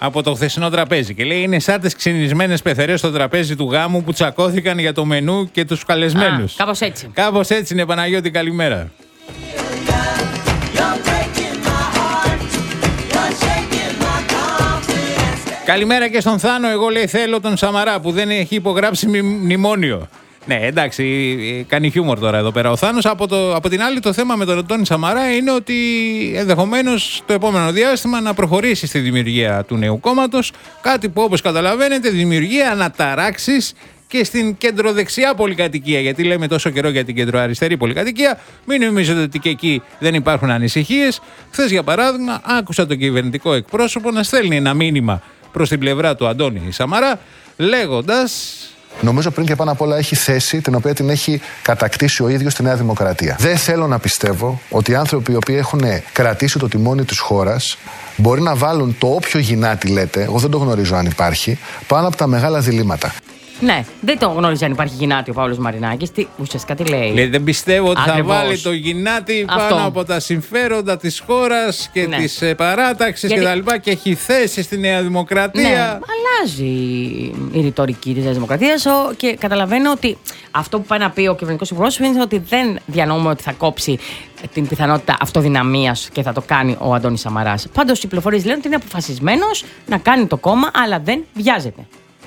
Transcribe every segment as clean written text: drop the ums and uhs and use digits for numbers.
από το χθεσινό τραπέζι. Και λέει: είναι σαν τις ξυνισμένες πεθερές στο τραπέζι του γάμου που τσακώθηκαν για το μενού και τους καλεσμένους. Κάπως έτσι. Κάπως έτσι είναι, Παναγιώτη, καλημέρα. Καλημέρα και στον Θάνο. Εγώ, λέει, θέλω τον Σαμαρά που δεν έχει υπογράψει μνημόνιο. Ναι, εντάξει, κάνει χιούμορ τώρα εδώ πέρα ο Θάνος. Από την άλλη, το θέμα με τον Αντώνη Σαμαρά είναι ότι ενδεχομένως το επόμενο διάστημα να προχωρήσει στη δημιουργία του νέου κόμματος. Κάτι που, όπως καταλαβαίνετε, δημιουργεί αναταράξεις και στην κεντροδεξιά πολυκατοικία. Γιατί λέμε τόσο καιρό για την κεντροαριστερή πολυκατοικία, μην νομίζετε ότι και εκεί δεν υπάρχουν ανησυχίες. Χθες, για παράδειγμα, άκουσα τον κυβερνητικό εκπρόσωπο να στέλνει ένα μήνυμα προς την πλευρά του Αντώνη Σαμαρά, λέγοντας. Νομίζω πριν και πάνω απ' όλα έχει θέση την οποία την έχει κατακτήσει ο ίδιος στη Νέα Δημοκρατία. Δεν θέλω να πιστεύω ότι οι άνθρωποι οι οποίοι έχουν κρατήσει το τιμόνι της χώρας μπορεί να βάλουν το όποιο γυνάτι, λέτε, εγώ δεν το γνωρίζω αν υπάρχει, πάνω από τα μεγάλα διλήμματα. Ναι, δεν το γνωρίζει αν υπάρχει γυνάτη ο Παύλος Μαρινάκης. Ουσιαστικά τι λέει. Λέει, δεν πιστεύω ότι Ακριβώς. θα βάλει το γυνάτη πάνω από τα συμφέροντα της χώρας και της παράταξης κτλ. Και έχει θέση στη Νέα Δημοκρατία. Ναι, αλλάζει η ρητορική της Νέας Δημοκρατίας και καταλαβαίνω ότι αυτό που πάει να πει ο κυβερνητικός εκπρόσωπος είναι ότι δεν διανοούμε ότι θα κόψει την πιθανότητα αυτοδυναμίας και θα το κάνει ο Αντώνης Σαμαράς. Πάντως οι πληροφορίες λένε ότι είναι αποφασισμένος να κάνει το κόμμα, αλλά δεν βιάζεται.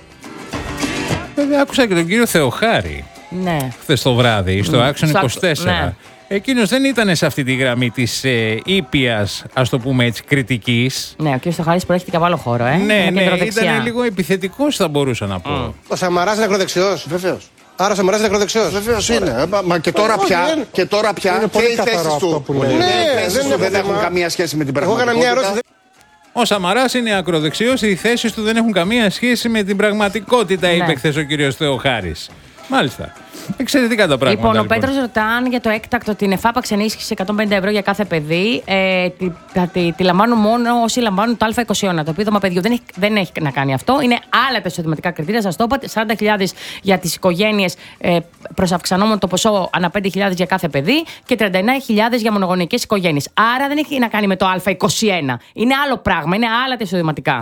Βέβαια, άκουσα και τον κύριο Θεοχάρη χθες το βράδυ στο Action 24. Ναι. Εκείνος δεν ήταν σε αυτή τη γραμμή της ήπιας, ας το πούμε έτσι, κριτικής. Ναι, ο κύριος Θεοχάρης προέρχεται και από άλλο χώρο, Ναι, ήταν λίγο επιθετικός, θα μπορούσα να πω. Ο Σαμαράς είναι ακροδεξιός. Βεβαίως. Άρα ο Σαμαράς είναι ακροδεξιός. Βεβαίως είναι. Μα και τώρα πια. Και τώρα πια. Είναι πολύ καθαρό αυτό που λέει. Δεν έχουν καμία σχέση με την πραγματικότητα. Εγώ έκανα μια ερώτηση. Ο Σαμαράς είναι ακροδεξιός, οι θέσεις του δεν έχουν καμία σχέση με την πραγματικότητα, είπε χθες ο κύριος Θεοχάρης. Μάλιστα. Εξαιρετικά τα πράγματα. Λοιπόν, ο Πέτρος ρωτάν για το έκτακτο την εφάπαξη ενίσχυση 150 ευρώ για κάθε παιδί. Τη λαμβάνουν μόνο όσοι λαμβάνουν το Α21. Το επίδομα παιδιού δεν έχει να κάνει αυτό. Είναι άλλα τα εισοδηματικά κριτήρια. Σας το είπα. 40.000 για τις οικογένειες προς αυξανόμενο το ποσό ανά 5.000 για κάθε παιδί και 39.000 για μονογονεϊκές οικογένειες. Άρα δεν έχει να κάνει με το Α21. Είναι άλλο πράγμα. Είναι άλλα τα εισοδηματικά.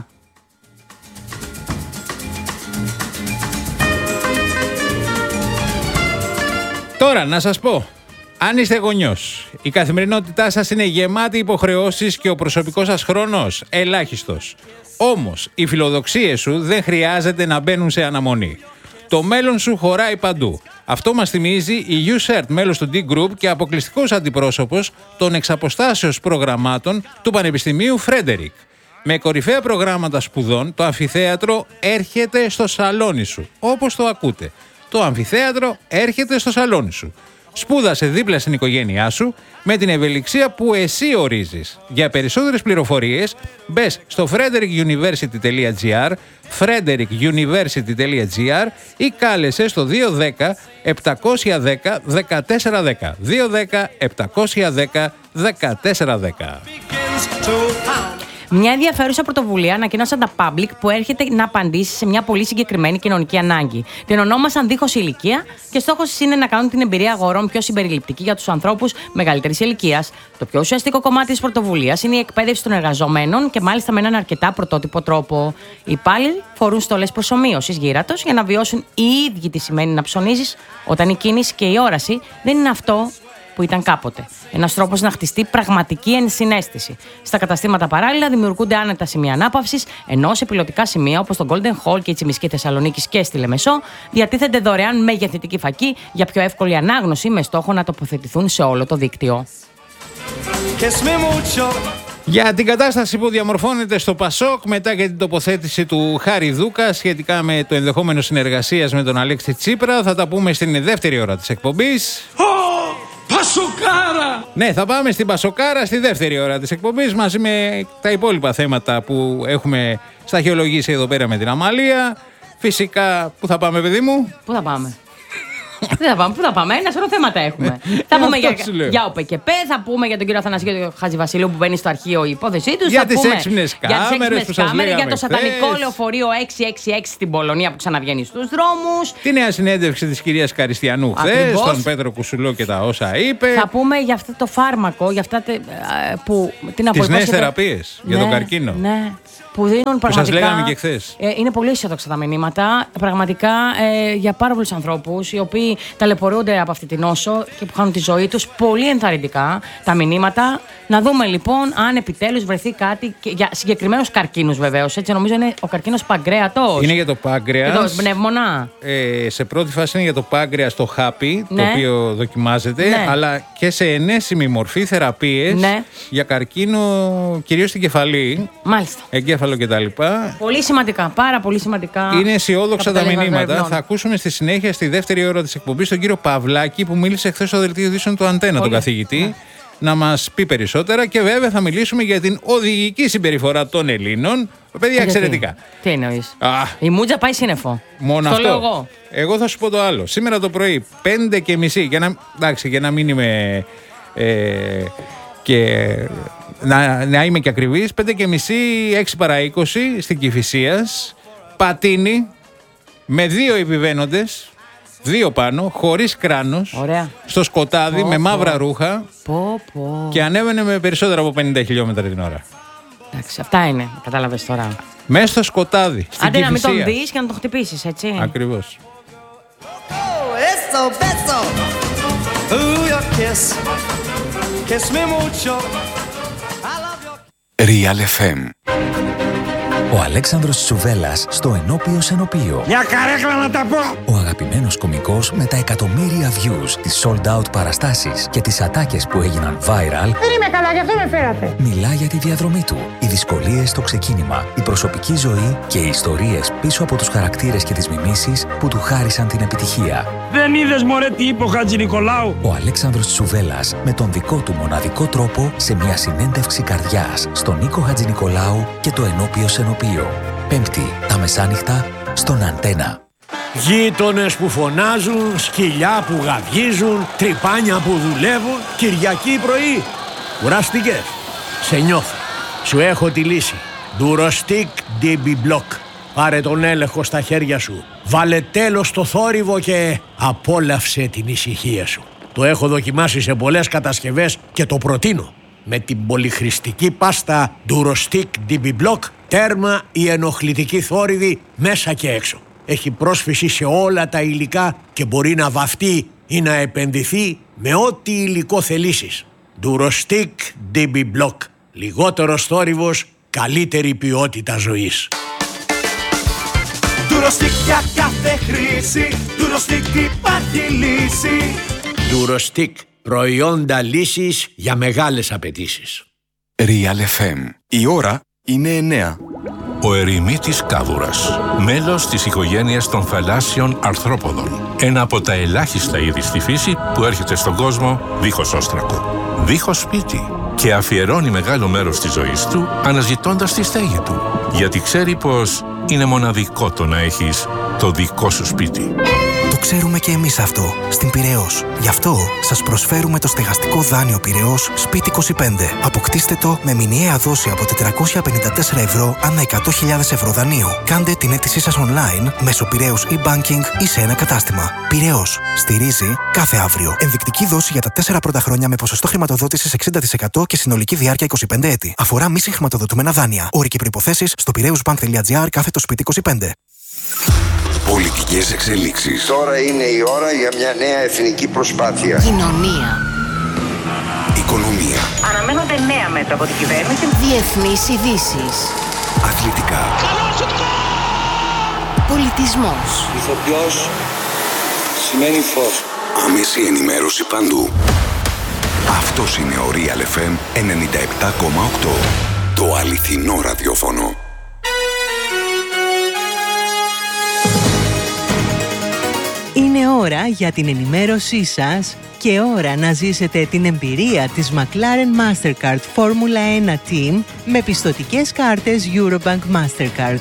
Τώρα, να σας πω, αν είστε γονιός, η καθημερινότητά σας είναι γεμάτη υποχρεώσεις και ο προσωπικός σας χρόνος ελάχιστος. Όμως, οι φιλοδοξίες σου δεν χρειάζεται να μπαίνουν σε αναμονή. Το μέλλον σου χωράει παντού. Αυτό μας θυμίζει η U-Cert, μέλος του D-Group και αποκλειστικός αντιπρόσωπος των εξαποστάσεως προγραμμάτων του Πανεπιστημίου Φρέντερικ. Με κορυφαία προγράμματα σπουδών, το αμφιθέατρο έρχεται στο σαλόνι σου, όπως το ακούτε. Το αμφιθέατρο έρχεται στο σαλόνι σου. Σπούδασε δίπλα στην οικογένειά σου με την ευελιξία που εσύ ορίζεις. Για περισσότερες πληροφορίες μπες στο frederickuniversity.gr, frederickuniversity.gr ή κάλεσε στο 210-710-1410. 210-710-1410. Μια ενδιαφέρουσα πρωτοβουλία ανακοίνωσαν τα Public που έρχεται να απαντήσει σε μια πολύ συγκεκριμένη κοινωνική ανάγκη. Την ονόμασαν Δίχως Ηλικία και στόχος είναι να κάνουν την εμπειρία αγορών πιο συμπεριληπτική για τους ανθρώπους μεγαλύτερης ηλικίας. Το πιο ουσιαστικό κομμάτι της πρωτοβουλίας είναι η εκπαίδευση των εργαζομένων και μάλιστα με έναν αρκετά πρωτότυπο τρόπο. Οι υπάλληλοι φορούν στολές προσομοίωσης γύρατος για να βιώσουν οι ίδιοι τι σημαίνει να ψωνίζεις όταν η κίνηση και η όραση δεν είναι αυτό που ήταν κάποτε. Ένας τρόπος να χτιστεί πραγματική ενσυναίσθηση. Στα καταστήματα παράλληλα δημιουργούνται άνετα σημεία ανάπαυσης, ενώ σε πιλωτικά σημεία όπως το Golden Hall και η Τσιμισκή Θεσσαλονίκης και στη Λεμεσό διατίθενται δωρεάν μεγεθυντική φακή για πιο εύκολη ανάγνωση με στόχο να τοποθετηθούν σε όλο το δίκτυο. Για την κατάσταση που διαμορφώνεται στο Πασόκ μετά και την τοποθέτηση του Χάρη Δούκα σχετικά με το ενδεχόμενο συνεργασίας με τον Αλέξη Τσίπρα, θα τα πούμε στην δεύτερη ώρα της εκπομπής. Πασοκάρα! Ναι, θα πάμε στην Πασοκάρα στη δεύτερη ώρα της εκπομπής μαζί με τα υπόλοιπα θέματα που έχουμε σταχυολογήσει εδώ πέρα με την Αμαλία. Φυσικά, πού θα πάμε, παιδί μου? Πού θα πάμε? Δεν θα πάμε. Πού θα πάμε? Ένα σωρό θέματα έχουμε. Θα πούμε για ΟΠΕΚΕΠΕ, θα πούμε για τον κύριο Αθανασίου Χατζηβασιλείου που μπαίνει στο αρχείο η υπόθεσή του. Για τις έξυπνες κάμερες που σας λέγαμε για το σατανικό λεωφορείο 666 στην Πολωνία που ξαναβγαίνει στους δρόμους. Τη νέα συνέντευξη της κυρίας Καριστιανού χθες, τον Πέτρο Κουσουλό και τα όσα είπε. Θα πούμε για αυτό το φάρμακο, για αυτά που. Τις νέες θεραπείες για τον καρκίνο. Ναι. που δίνουν πραγματικά. Σας λέγαμε και χθες. Είναι πολύ αισιόδοξα τα μηνύματα. Πραγματικά για πάρα πολλούς ανθρώπους οι οποίοι ταλαιπωρούνται από αυτή την νόσο και που χάνουν τη ζωή τους. Πολύ ενθαρρυντικά τα μηνύματα. Να δούμε λοιπόν αν επιτέλους βρεθεί κάτι για συγκεκριμένους καρκίνους, βεβαίως. Έτσι, νομίζω είναι ο καρκίνος παγκρέατος. Είναι για το πάγκρεας. Πνεύμονα. Σε πρώτη φάση είναι για το πάγκρεας το χάπι, Ναι. το οποίο δοκιμάζεται, Ναι. αλλά και σε ενέσιμη μορφή θεραπείες Ναι. για καρκίνο, κυρίως στην κεφαλή, Μάλιστα. εγκέφαλο κτλ. Πολύ σημαντικά, πάρα πολύ σημαντικά. Είναι αισιόδοξα τα μηνύματα. ευνών. Θα ακούσουμε στη συνέχεια, στη δεύτερη ώρα της εκπομπής, τον κύριο Παυλάκη που μίλησε χθες στο δελτίο ειδήσεων του Αντένα, τον καθηγητή, Ναι. να μας πει περισσότερα και βέβαια θα μιλήσουμε για την οδηγική συμπεριφορά των Ελλήνων. Παιδιά, εξαιρετικά. Τι εννοείς? Α, Η Μούτζα πάει σύννεφο. μόνο Το αυτό. λέω εγώ. Εγώ θα σου πω το άλλο. Σήμερα το πρωί, 5:30, για να μην είμαι. Και να είμαι και ακριβής, 5:30, 6 παρά 20 στην Κηφισίας, πατίνι με 2 επιβαίνοντες, 2 πάνω, χωρίς κράνος, Ωραία. στο σκοτάδι, με μαύρα ρούχα Πω. και ανέβαινε με περισσότερα από 50 χιλιόμετρα την ώρα. Εντάξει, αυτά είναι. Κατάλαβες τώρα. Μέσα στο σκοτάδι, στην Άντε να μην Κηφισία. τον δεις και να τον χτυπήσεις, έτσι. Ακριβώς. Eso, beso. Ooh, your kiss. Kiss me mucho. I love your... Real FM. Ο Αλέξανδρος Τσουβέλλας στο Ενώπιο Σενοπείο. Μια καρέκλα να τα πω. Ο αγαπημένος κωμικός με τα εκατομμύρια views, τις sold out παραστάσεις και τις ατάκες που έγιναν viral. Δεν είμαι καλά, γι' αυτό με φέρατε. Μιλά για τη διαδρομή του, οι δυσκολίες στο ξεκίνημα, η προσωπική ζωή και οι ιστορίες πίσω από τους χαρακτήρες και τις μιμήσεις που του χάρισαν την επιτυχία. Δεν είδες μωρέ τι είπε ο Χατζηνικολάου? Ο Αλέξανδρος Τσουβέλλας με τον δικό του μοναδικό τρόπο σε μια συνέντευξη καρδιάς στον Νίκο Χατζηνικολάου και το Ενώπιο Σενοπείο. Πέμπτη τα μεσάνυχτα στον Αντένα. Γείτονες που φωνάζουν, σκυλιά που γαβγίζουν, τρυπάνια που δουλεύουν. Κυριακή πρωί. Κουράστηκες? Σε νιώθω. Σου έχω τη λύση. Durostic DB Block. Πάρε τον έλεγχο στα χέρια σου. Βάλε τέλος στο θόρυβο και απόλαυσε την ησυχία σου. Το έχω δοκιμάσει σε πολλές κατασκευές και το προτείνω. Με την πολυχρηστική πάστα Durostic DB Block, τέρμα η ενοχλητική θόρυβη μέσα και έξω. Έχει πρόσφυση σε όλα τα υλικά και μπορεί να βαφτεί ή να επενδυθεί με ό,τι υλικό θελήσεις. Durostic DB Block. Λιγότερος θόρυβος, καλύτερη ποιότητα ζωής. Durostic για κάθε χρήση. Durostic υπάρχει λύση. Durostic. Προϊόντα λύσης για μεγάλες απαιτήσεις. Real FM. Η ώρα είναι 9. Ο ερημίτης κάβουρας, μέλος της οικογένειας των θαλάσσιων αρθρόποδων. Ένα από τα ελάχιστα είδη στη φύση που έρχεται στον κόσμο δίχως όστρακο, δίχως σπίτι και αφιερώνει μεγάλο μέρος της ζωής του αναζητώντας τη στέγη του. Γιατί ξέρει πως είναι μοναδικό το να έχεις το δικό σου σπίτι. Το ξέρουμε και εμείς αυτό, στην Πειραιώς. Γι' αυτό σας προσφέρουμε το στεγαστικό δάνειο Πειραιώς Σπίτι 25. Αποκτήστε το με μηνιαία δόση από 454 ευρώ ανά 100.000 ευρώ δανείου. Κάντε την αίτησή σας online μέσω Πειραιώς e-banking ή σε ένα κατάστημα. Πειραιώς. Στηρίζει κάθε αύριο. Ενδεικτική δόση για τα 4 πρώτα χρόνια με ποσοστό χρηματοδότησης 60% και συνολική διάρκεια 25 έτη. Αφορά μη συγχρηματοδοτούμενα δάνεια. Όροι και προϋποθέσεις στο piraeusbank.gr/σπίτι 25. Πολιτικές εξελίξεις. Τώρα είναι η ώρα για μια νέα εθνική προσπάθεια. Κοινωνία. Οικονομία. Αναμένονται νέα μέτρα από την κυβέρνηση. Διεθνείς ειδήσεις. Αθλητικά. Πολιτισμός. Ηθοποιός σημαίνει φως. Άμεση ενημέρωση παντού. Αυτός είναι ο Real FM 97,8. Το αληθινό ραδιόφωνο. Είναι ώρα για την ενημέρωσή σας και ώρα να ζήσετε την εμπειρία της McLaren Mastercard Formula 1 Team με πιστωτικές κάρτες Eurobank Mastercard.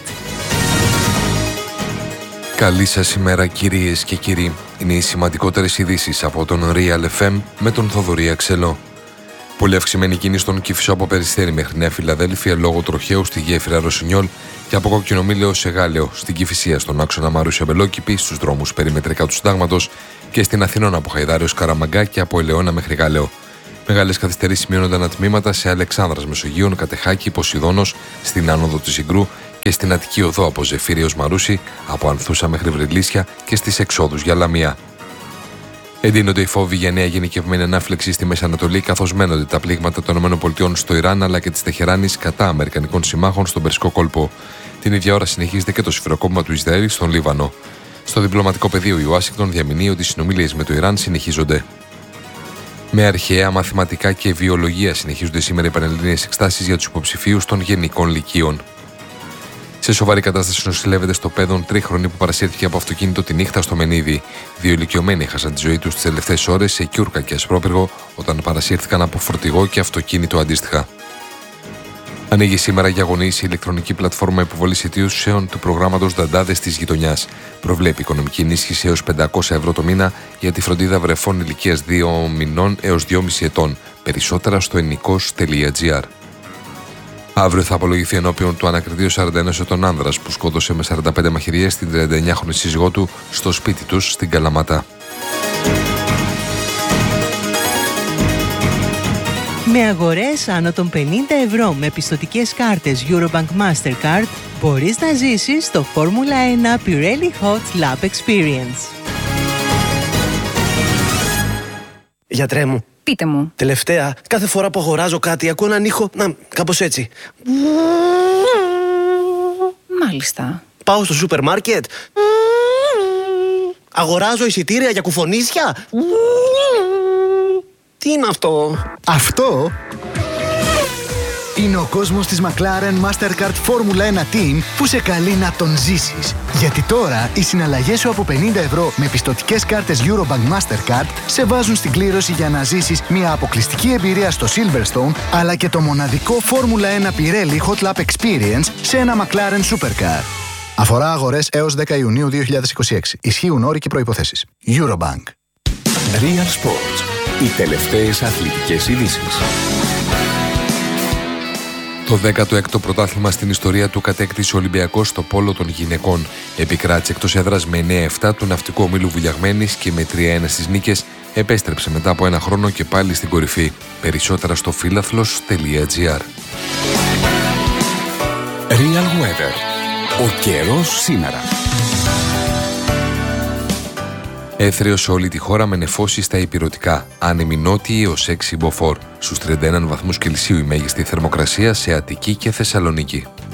Καλή σας ημέρα κυρίες και κύριοι. Είναι οι σημαντικότερες ειδήσεις από τον Real FM με τον Θοδωρή Αξελό. Πολύ αυξημένη κίνηση στον Κηφισό από Περιστέρι μέχρι Νέα Φιλαδέλφια λόγω τροχαίου στη γέφυρα Ρωσινιόλ και από Κοκκινομήλαιο σε Γάλεο, στην Κηφισία στον άξονα Μαρούσια Μπελόκηπη, στους δρόμους περιμετρικά του Συντάγματος και στην Αθηνών από Χαϊδάριος Καραμαγκά και από Ελαιώνα μέχρι Γάλεο. Μεγάλες καθυστερήσεις σημειώνονταν ατμήματα σε Αλεξάνδρας Μεσογείων, Κατεχάκη, Ποσειδώνος, στην άνοδο της Ιγκρού και στην Αττική Οδό από Ζεφύρι ως Μαρούσι, από Ανθούσα μέχρι Βρυλίσια και στις εξόδους για Λαμία. Εντείνονται οι φόβοι για νέα γενικευμένη ανάφλεξη στη Μέση Ανατολή, καθώς μένονται τα πλήγματα των ΗΠΑ στο Ιράν αλλά και της Τεχεράνης κατά Αμερικανικών συμμάχων στον Περσικό κόλπο. Την ίδια ώρα συνεχίζεται και το σφυροκόπημα του Ισραήλ στον Λίβανο. Στο διπλωματικό πεδίο, η Ουάσιγκτον διαμηνύει ότι οι συνομιλίες με το Ιράν συνεχίζονται. Με αρχαία, μαθηματικά και βιολογία συνεχίζονται σήμερα οι πανελληνίες εξετάσεις για τους υποψηφίους των γενικών λυκείων. Σε σοβαρή κατάσταση νοσηλεύεται στο παιδόν τρίχρονη που παρασύρθηκε από αυτοκίνητο τη νύχτα στο Μενίδη. 2 ηλικιωμένοι έχασαν τη ζωή τους τις τελευταίες ώρες σε Κιούρκα και Ασπρόπυργο όταν παρασύρθηκαν από φορτηγό και αυτοκίνητο αντίστοιχα. Ανοίγει σήμερα για αγωνίες η ηλεκτρονική πλατφόρμα υποβολής αιτήσεων του προγράμματος Δαντάδες της Γειτονιάς. Προβλέπει οικονομική ενίσχυση έως 500 ευρώ το μήνα για τη φροντίδα βρεφών ηλικίας 2 μηνών έως 2,5 ετών. Περισσότερα στο ενικός.gr. Αύριο θα απολογηθεί ενώπιον του ανακριτήου 41 ετών άνδρας που σκότωσε με 45 μαχαιριές την 39χρονη σύζυγό του στο σπίτι τους στην Καλαμάτα. Με αγορές άνω των 50 ευρώ με πιστωτικές κάρτες Eurobank Mastercard μπορείς να ζήσεις το Formula 1 Pirelli Hot Lap Experience. Γιατρέ μου. Πείτε μου. Τελευταία, κάθε φορά που αγοράζω κάτι ακούω έναν ήχο, κάπως έτσι. Μάλιστα. Πάω στο σούπερ μάρκετ. Αγοράζω εισιτήρια για κουφονίσια. Τι είναι αυτό? Αυτό είναι ο κόσμος της McLaren Mastercard Formula 1 Team που σε καλεί να τον ζήσεις. Γιατί τώρα οι συναλλαγές σου από 50 ευρώ με πιστωτικές κάρτες Eurobank Mastercard σε βάζουν στην κλήρωση για να ζήσεις μια αποκλειστική εμπειρία στο Silverstone αλλά και το μοναδικό Formula 1 Pirelli Hot Lap Experience σε ένα McLaren Supercar. Αφορά αγορές έως 10 Ιουνίου 2026. Ισχύουν όροι και προϋποθέσεις. Eurobank. Real Sports. Οι τελευταίες αθλητικές ειδήσεις. Το 16ο πρωτάθλημα στην ιστορία του κατέκτησε ο Ολυμπιακός στο πόλο των γυναικών. Επικράτησε εκτός έδρας με 9-7 του ναυτικού ομίλου Βουλιαγμένης και με 3-1 στις νίκες επέστρεψε μετά από ένα χρόνο και πάλι στην κορυφή. Περισσότερα στο philathlos.gr. Real Weather. Ο καιρός σήμερα. Έθρεος σε όλη τη χώρα με νεφώσεις στα ηπειρωτικά. Άνεμοι νότιοι έως 6 μποφόρ. Στους 31 βαθμούς Κελσίου η μέγιστη θερμοκρασία σε Αττική και Θεσσαλονίκη.